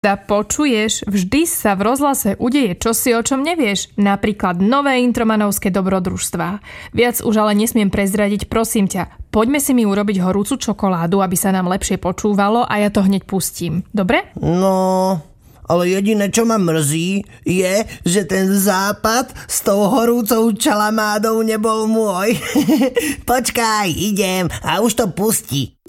Da počuješ, vždy sa v rozhlase udeje čosi, o čom nevieš. Napríklad nové intromanovské dobrodružstvá. Viac už ale nesmiem prezradiť, prosím ťa. Poďme si mi urobiť horúcu čokoládu, aby sa nám lepšie počúvalo a ja to hneď pustím. Dobre? No, ale jediné, čo ma mrzí, je, že ten západ s tou horúcou čalamádou nebol môj. Počkaj, idem a už to pustí.